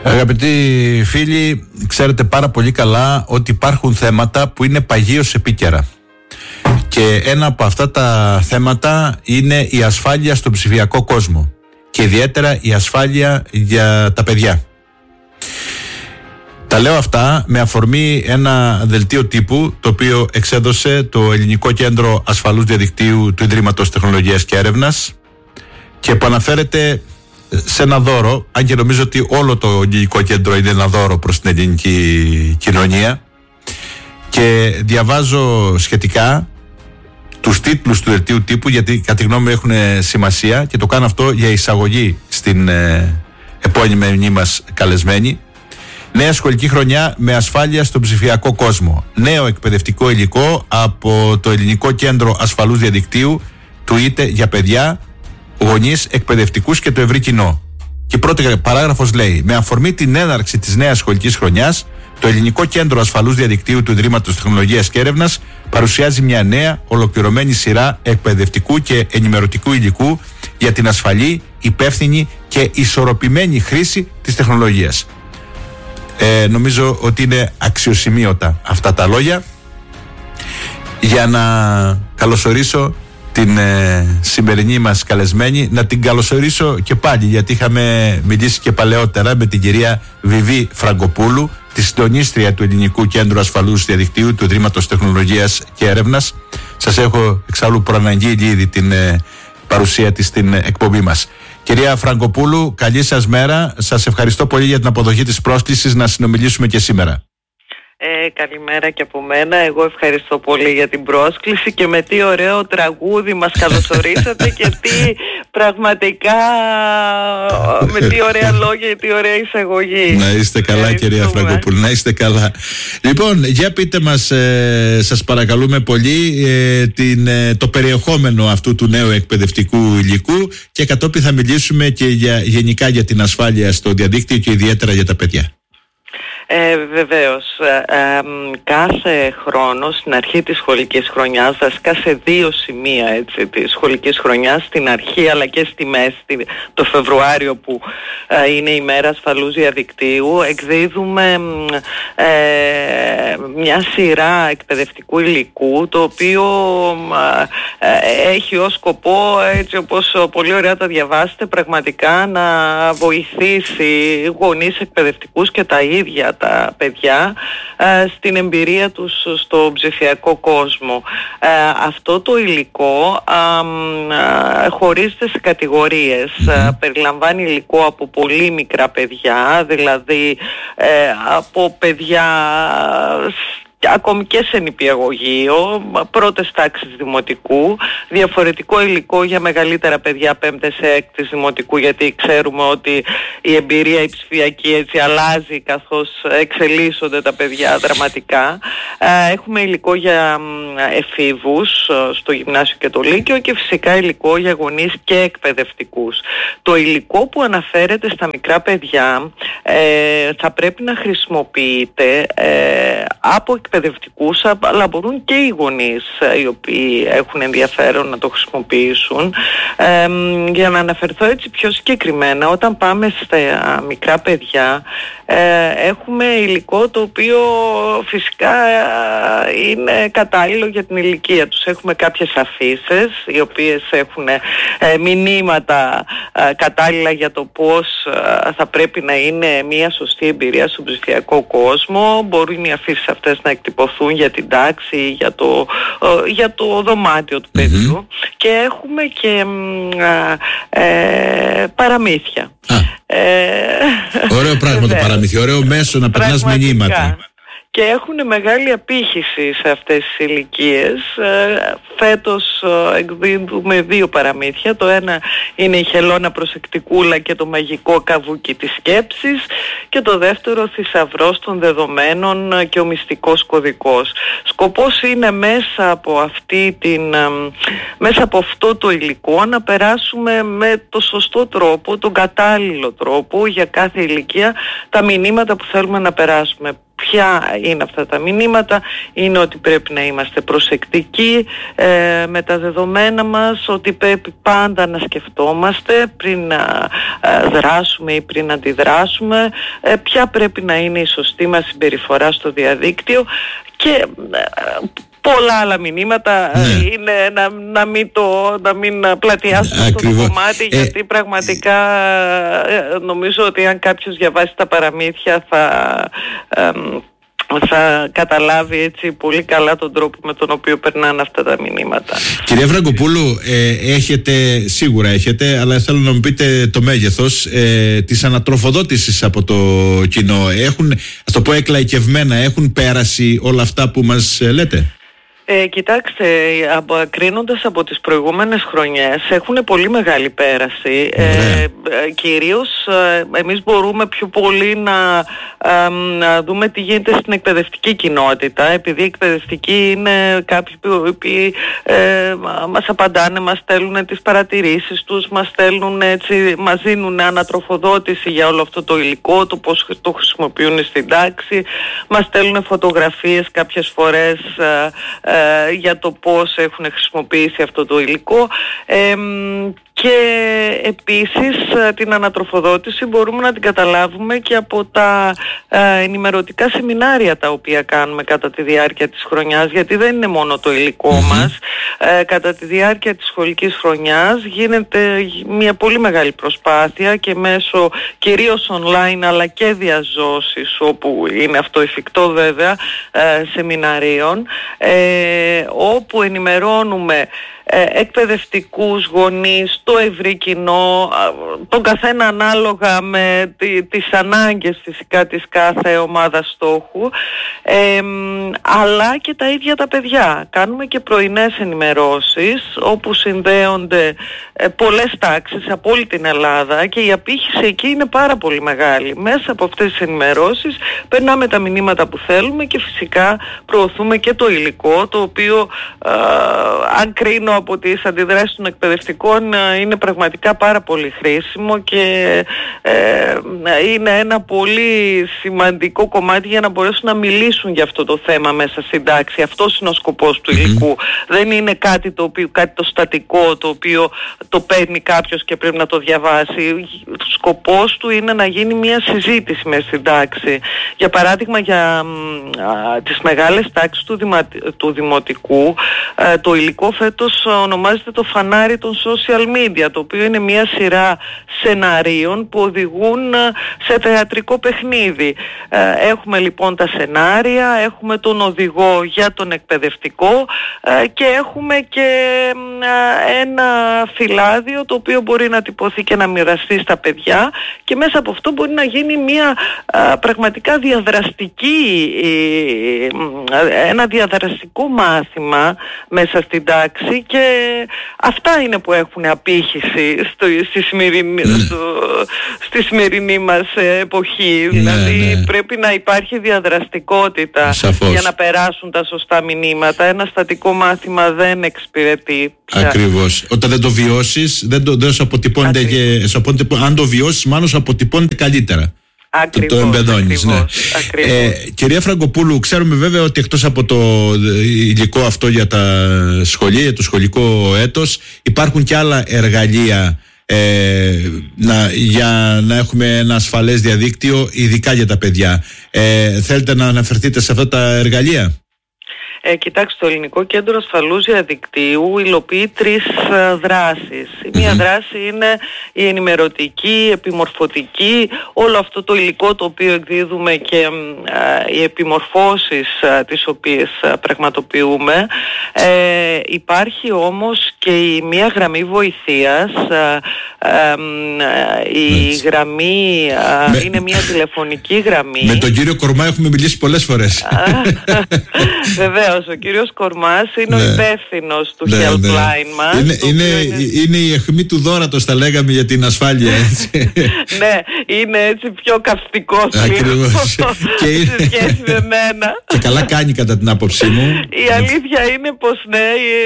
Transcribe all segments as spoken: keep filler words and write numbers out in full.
Αγαπητοί φίλοι, ξέρετε πάρα πολύ καλά ότι υπάρχουν θέματα που είναι παγίως επίκαιρα. Και ένα από αυτά τα θέματα είναι η ασφάλεια στον ψηφιακό κόσμο. Και ιδιαίτερα η ασφάλεια για τα παιδιά. Τα λέω αυτά με αφορμή ένα δελτίο τύπου το οποίο εξέδωσε το Ελληνικό Κέντρο Ασφαλούς Διαδικτύου του Ιδρύματος Τεχνολογίας και Έρευνας και που αναφέρεται σε ένα δώρο, αν και νομίζω ότι όλο το Ελληνικό Κέντρο είναι ένα δώρο προς την ελληνική κοινωνία, και διαβάζω σχετικά τους τίτλους του δελτίου τύπου, γιατί κατά τη γνώμη μου έχουν σημασία, και το κάνω αυτό για εισαγωγή στην ε, επώνυμη μας καλεσμένη. Νέα σχολική χρονιά με ασφάλεια στον ψηφιακό κόσμο. Νέο εκπαιδευτικό υλικό από το Ελληνικό Κέντρο Ασφαλούς Διαδικτύου του ΙΤΕ για παιδιά, γονείς, εκπαιδευτικούς και το ευρύ κοινό. Και η πρώτη παράγραφος λέει: με αφορμή την έναρξη της νέας σχολικής χρονιάς, το Ελληνικό Κέντρο Ασφαλούς Διαδικτύου του Ιδρύματος Τεχνολογίας και Έρευνας παρουσιάζει μια νέα ολοκληρωμένη σειρά εκπαιδευτικού και ενημερωτικού υλικού για την ασφαλή, υπεύθυνη και ισορροπημένη χρήση της τεχνολογίας. Ε, νομίζω ότι είναι αξιοσημείωτα αυτά τα λόγια. Για να καλωσορίσω την ε, σημερινή μας καλεσμένη, να την καλωσορίσω και πάλι, γιατί είχαμε μιλήσει και παλαιότερα με την κυρία Βιβί Φραγκοπούλου, τη συντονίστρια του Ελληνικού Κέντρου Ασφαλούς Διαδικτύου του Ιδρύματος Τεχνολογίας και Έρευνας. Σας έχω εξάλλου προαναγγείλει ήδη την ε, παρουσία της στην ε, εκπομπή μας. Κυρία Φραγκοπούλου, καλή σας μέρα. Σας ευχαριστώ πολύ για την αποδοχή της πρόσκλησης να συνομιλήσουμε και σήμερα. Ε, καλημέρα και από μένα. Εγώ ευχαριστώ πολύ για την πρόσκληση και με τι ωραίο τραγούδι μας καλωσορίσατε και τι πραγματικά, με τι ωραία λόγια, τι ωραία εισαγωγή. Να είστε καλά, κυρία Φραγκοπούλου, να είστε καλά. Λοιπόν, για πείτε μας, ε, σας παρακαλούμε πολύ, ε, την, ε, το περιεχόμενο αυτού του νέου εκπαιδευτικού υλικού, και κατόπιν θα μιλήσουμε και για, γενικά για την ασφάλεια στο διαδίκτυο και ιδιαίτερα για τα παιδιά. Ε, βεβαίως, ε, ε, κάθε χρόνο στην αρχή της σχολικής χρονιάς, βασικά σε δύο σημεία έτσι, της σχολικής χρονιάς, στην αρχή αλλά και στη μέση, το Φεβρουάριο που ε, είναι η μέρα ασφαλούς διαδικτύου, εκδίδουμε ε, μια σειρά εκπαιδευτικού υλικού, το οποίο ε, έχει ως σκοπό, έτσι όπως πολύ ωραία το διαβάσετε, πραγματικά να βοηθήσει γονείς, εκπαιδευτικούς και τα ίδια τα παιδιά ε, στην εμπειρία τους στο ψηφιακό κόσμο. Ε, αυτό το υλικό ε, ε, χωρίζεται σε κατηγορίες. Ε, περιλαμβάνει υλικό από πολύ μικρά παιδιά, δηλαδή ε, από παιδιά ακόμη και σε νηπιαγωγείο, πρώτες τάξεις δημοτικού, διαφορετικό υλικό για μεγαλύτερα παιδιά, πέμπτες, έκτης δημοτικού, γιατί ξέρουμε ότι η εμπειρία η ψηφιακή έτσι αλλάζει καθώς εξελίσσονται τα παιδιά δραματικά. Έχουμε υλικό για εφήβους στο γυμνάσιο και το λύκειο και φυσικά υλικό για γονείς και εκπαιδευτικούς. Το υλικό που αναφέρεται στα μικρά παιδιά ε, θα πρέπει να χρησιμοποιείται ε, από εκπαιδευτικούς, αλλά μπορούν και οι γονείς οι οποίοι έχουν ενδιαφέρον να το χρησιμοποιήσουν. Ε, για να αναφερθώ έτσι πιο συγκεκριμένα, όταν πάμε στα μικρά παιδιά ε, έχουμε υλικό το οποίο φυσικά είναι κατάλληλο για την ηλικία τους. Έχουμε κάποιες αφίσες οι οποίες έχουν ε, μηνύματα ε, κατάλληλα για το πώς ε, θα πρέπει να είναι μια σωστή εμπειρία στον ψηφιακό κόσμο. Μπορούν οι αφήσεις αυτές να εκτυπωθούν για την τάξη, για το, ε, για το δωμάτιο του παιδιού, mm-hmm. και έχουμε και ε, ε, παραμύθια. Ε, ωραίο πράγμα το παραμύθι, ωραίο μέσο να περνάς μηνύματα. Και έχουν μεγάλη απήχηση σε αυτές τις ηλικίες. Ε, φέτος ε, εκδίδουμε δύο παραμύθια. Το ένα είναι η Χελώνα Προσεκτικούλα και το μαγικό καβούκι της σκέψης, και το δεύτερο Θησαυρός των δεδομένων και ο μυστικός κωδικός. Σκοπός είναι μέσα από, αυτή την, ε, μέσα από αυτό το υλικό να περάσουμε με το σωστό τρόπο, τον κατάλληλο τρόπο για κάθε ηλικία, τα μηνύματα που θέλουμε να περάσουμε. Ποια είναι αυτά τα μηνύματα? Είναι ότι πρέπει να είμαστε προσεκτικοί ε, με τα δεδομένα μας, ότι πρέπει πάντα να σκεφτόμαστε πριν να ε, δράσουμε ή πριν να αντιδράσουμε, ε, ποια πρέπει να είναι η σωστή μας συμπεριφορά στο διαδίκτυο και ε, πολλά άλλα μηνύματα. Ναι. Είναι να, να, μην το, να μην πλατιάσουμε αυτό το κομμάτι, ε, γιατί πραγματικά ε, νομίζω ότι αν κάποιος διαβάσει τα παραμύθια θα... Ε, θα καταλάβει έτσι πολύ καλά τον τρόπο με τον οποίο περνάνε αυτά τα μηνύματα. Κυρία Φραγκοπούλου, ε, έχετε, σίγουρα έχετε, αλλά θέλω να μου πείτε το μέγεθος ε, της ανατροφοδότησης από το κοινό. Έχουν, ας το πω εκλαϊκευμένα, έχουν πέρασει όλα αυτά που μας ε, λέτε? Ε, κοιτάξτε, κρίνοντας από τις προηγούμενες χρονιές έχουν πολύ μεγάλη πέραση. Ε, κυρίως εμείς μπορούμε πιο πολύ να, να δούμε τι γίνεται στην εκπαιδευτική κοινότητα, επειδή οι εκπαιδευτικοί είναι κάποιοι που ε, μας απαντάνε, μας στέλνουν τις παρατηρήσεις τους, μας στέλνουν έτσι, μας δίνουν ανατροφοδότηση για όλο αυτό το υλικό, το πώς το χρησιμοποιούν στην τάξη, μας στέλνουν φωτογραφίες κάποιες φορές ε, για το πώς έχουν χρησιμοποιήσει αυτό το υλικό, ε, και επίσης την ανατροφοδότηση μπορούμε να την καταλάβουμε και από τα ε, ενημερωτικά σεμινάρια τα οποία κάνουμε κατά τη διάρκεια της χρονιάς, γιατί δεν είναι μόνο το υλικό mm-hmm. μας. Ε, κατά τη διάρκεια της σχολικής χρονιάς γίνεται μια πολύ μεγάλη προσπάθεια και μέσω κυρίως online αλλά και διαζώσεις, όπου είναι αυτό εφικτό βέβαια, ε, σεμιναρίων, ε, όπου ενημερώνουμε εκπαιδευτικούς, γονείς, το ευρύ κοινό, τον καθένα ανάλογα με τις ανάγκες φυσικά της κάθε ομάδας στόχου, ε, αλλά και τα ίδια τα παιδιά. Κάνουμε και πρωινές ενημερώσεις όπου συνδέονται ε, πολλές τάξεις από όλη την Ελλάδα και η απήχηση εκεί είναι πάρα πολύ μεγάλη. Μέσα από αυτές τις ενημερώσεις περνάμε τα μηνύματα που θέλουμε και φυσικά προωθούμε και το υλικό, το οποίο ε, αν κρίνω από τις αντιδράσεις των εκπαιδευτικών είναι πραγματικά πάρα πολύ χρήσιμο και ε, είναι ένα πολύ σημαντικό κομμάτι για να μπορέσουν να μιλήσουν για αυτό το θέμα μέσα στην τάξη. Αυτός είναι ο σκοπός του υλικού. Mm-hmm. Δεν είναι κάτι το οποίο, κάτι το στατικό, το οποίο το παίρνει κάποιος και πρέπει να το διαβάσει. Ο σκοπός του είναι να γίνει μια συζήτηση μέσα στην τάξη. Για παράδειγμα, για α, τις μεγάλες τάξεις του, δημα, του δημοτικού, α, το υλικό φέτος ονομάζεται το φανάρι των social media, το οποίο είναι μια σειρά σεναρίων που οδηγούν σε θεατρικό παιχνίδι. Έχουμε λοιπόν τα σενάρια, έχουμε τον οδηγό για τον εκπαιδευτικό και έχουμε και ένα φυλάδιο το οποίο μπορεί να τυπωθεί και να μοιραστεί στα παιδιά και μέσα από αυτό μπορεί να γίνει μια πραγματικά διαδραστική, ένα διαδραστικό μάθημα μέσα στην τάξη και αυτά είναι που έχουν απήχηση στο, στη, σημερινή, στο, στη σημερινή μας εποχή. Ναι, δηλαδή ναι. πρέπει να υπάρχει διαδραστικότητα. Σαφώς. Για να περάσουν τα σωστά μηνύματα. Ένα στατικό μάθημα δεν εξυπηρετεί πια. Ακριβώς. Όταν δεν το βιώσεις, δεν, το, δεν σου αποτυπώνεται και, σου αποτυπώ, αν το βιώσεις μάλλον σου αποτυπώνεται καλύτερα. Ακριβώς, το, το εμπεδώνεις, ακριβώς, ναι. ακριβώς. Ε, κυρία Φραγκοπούλου, ξέρουμε βέβαια ότι εκτός από το υλικό αυτό για τα σχολεία, για το σχολικό έτος, υπάρχουν και άλλα εργαλεία ε, να, για να έχουμε ένα ασφαλές διαδίκτυο, ειδικά για τα παιδιά. Ε, θέλετε να αναφερθείτε σε αυτά τα εργαλεία? Ε, κοιτάξτε, το Ελληνικό Κέντρο Ασφαλούς Διαδικτύου υλοποιεί τρεις ε, δράσεις. Η μία mm-hmm. δράση είναι η ενημερωτική, η επιμορφωτική, όλο αυτό το υλικό το οποίο εκδίδουμε και ε, οι επιμορφώσεις ε, τις οποίες ε, πραγματοποιούμε. Ε, υπάρχει όμως και η μία γραμμή βοηθείας. Ε, ε, ε, η mm. γραμμή ε, με... είναι μία τηλεφωνική γραμμή. Με τον κύριο Κορμά έχουμε μιλήσει πολλές φορές. Βέβαια. Βεβαίως, ο κύριος Κορμάς είναι ναι. ο υπεύθυνος του ναι, helpline ναι. μας. Είναι, είναι, είναι... είναι η αιχμή του δώρατος, τα λέγαμε, για την ασφάλεια, έτσι. Ναι, είναι έτσι πιο καυστικός Ακριβώς. Και σε είναι... σχέση με μένα. Και καλά κάνει, κατά την άποψή μου. Η αλήθεια είναι πως ναι,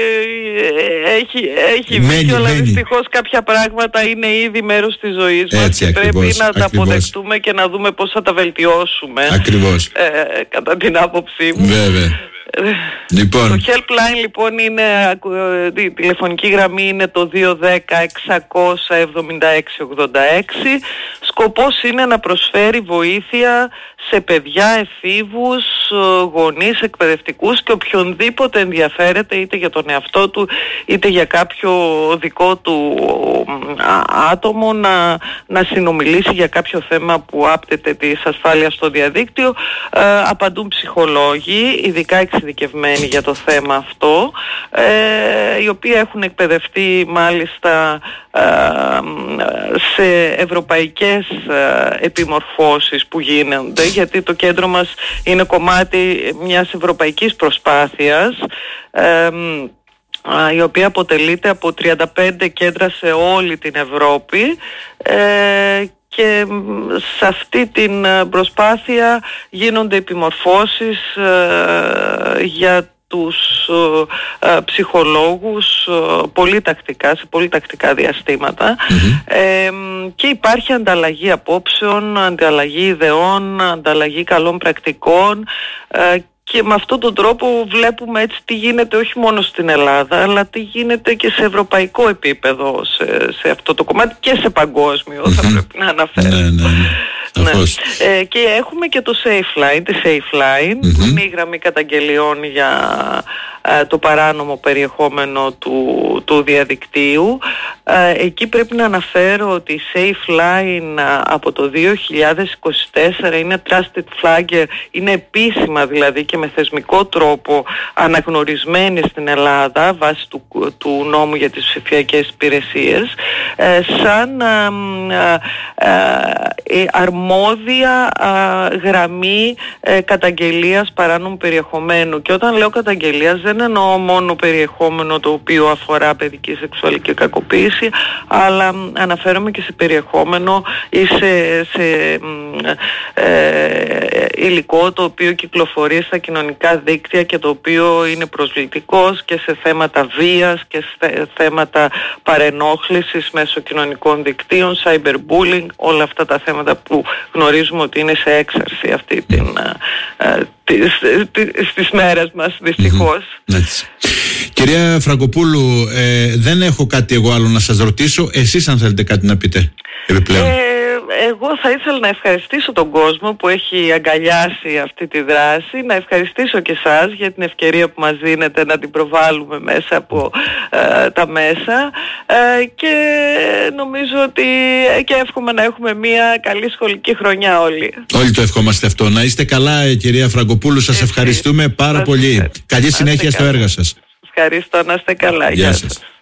έχει, έχει μένει, δίκιο, αλλά μένει. δυστυχώς κάποια πράγματα είναι ήδη μέρος της ζωής μας. Έτσι, και ακριβώς, πρέπει να τα ακριβώς. αποδεχτούμε και να δούμε πώς θα τα βελτιώσουμε. Ακριβώς. Ε, κατά την άποψή μου. Βέβαια. Λοιπόν. Το helpline λοιπόν είναι, η τηλεφωνική γραμμή είναι το δύο ένα μηδέν εξακόσια εβδομήντα έξι ογδόντα έξι. Σκοπός είναι να προσφέρει βοήθεια σε παιδιά, εφήβους, γονείς, εκπαιδευτικούς και οποιονδήποτε ενδιαφέρεται είτε για τον εαυτό του είτε για κάποιο δικό του άτομο να, να συνομιλήσει για κάποιο θέμα που άπτεται της ασφάλειας στο διαδίκτυο. Ε, απαντούν ψυχολόγοι, ειδικά εξειδικευμένοι για το θέμα αυτό, ε, οι οποίοι έχουν εκπαιδευτεί μάλιστα ε, σε ευρωπαϊκές ε, επιμορφώσεις που γίνονται, γιατί το κέντρο μας είναι κομμάτι μιας ευρωπαϊκής προσπάθειας, ε, η οποία αποτελείται από τριάντα πέντε κέντρα σε όλη την Ευρώπη, ε, και σε αυτή την προσπάθεια γίνονται επιμορφώσεις ε, για τους ε, ψυχολόγους ε, πολύ τακτικά, σε πολύ τακτικά διαστήματα, mm-hmm. ε, και υπάρχει ανταλλαγή απόψεων, ανταλλαγή ιδεών, ανταλλαγή καλών πρακτικών, ε, και με αυτόν τον τρόπο βλέπουμε έτσι τι γίνεται όχι μόνο στην Ελλάδα, αλλά τι γίνεται και σε ευρωπαϊκό επίπεδο σε, σε αυτό το κομμάτι και σε παγκόσμιο, mm-hmm. θα πρέπει να αναφέρω. Ναι, ναι, ναι. Ναι. Ε, και έχουμε και το SafeLine, τη SafeLine, mm-hmm. που είναι η γραμμή καταγγελιών για ε, το παράνομο περιεχόμενο του, του διαδικτύου. Ε, εκεί πρέπει να αναφέρω ότι η SafeLine ε, από το δύο χιλιάδες είκοσι τέσσερα είναι Trusted Flagger, είναι επίσημα δηλαδή και με θεσμικό τρόπο αναγνωρισμένη στην Ελλάδα βάσει του, του νόμου για τις ψηφιακές υπηρεσίες, ε, σαν ε, ε, ε, αρμόδια α, γραμμή ε, καταγγελίας παράνομου περιεχομένου. Και όταν λέω καταγγελίας δεν εννοώ μόνο περιεχόμενο το οποίο αφορά παιδική σεξουαλική κακοποίηση, αλλά μ, αναφέρομαι και σε περιεχόμενο ή σε, σε ε, υλικό το οποίο κυκλοφορεί στα κοινωνικά δίκτυα και το οποίο είναι προσβλητικός και σε θέματα βίας και σε θέματα παρενόχλησης μέσω κοινωνικών δικτύων, cyberbullying, όλα αυτά τα θέματα που γνωρίζουμε ότι είναι σε έξαρση αυτή την, uh, τις, τις, στις μέρες μας, δυστυχώς. Mm-hmm. Κυρία Φραγκοπούλου, ε, δεν έχω κάτι εγώ άλλο να σας ρωτήσω. Εσείς αν θέλετε κάτι να πείτε επιπλέον. Ε, εγώ θα ήθελα να ευχαριστήσω τον κόσμο που έχει αγκαλιάσει αυτή τη δράση, να ευχαριστήσω και εσάς για την ευκαιρία που μας δίνετε να την προβάλλουμε μέσα από ε, τα μέσα, ε, και νομίζω ότι ε, και εύχομαι να έχουμε μια καλή σχολική χρονιά όλοι. Όλοι το ευχόμαστε αυτό. Να είστε καλά, κυρία Φραγκοπούλου, σας ευχαριστούμε πάρα σας πολύ. Καλή συνέχεια στο έργο σας. Ευχαριστώ, να είστε καλά. Γεια σας.